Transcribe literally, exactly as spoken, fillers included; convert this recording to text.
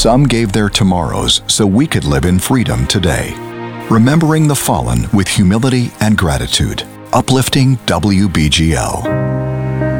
Some gave their tomorrows so we could live in freedom today. Remembering the fallen with humility and gratitude. Uplifting W B G L.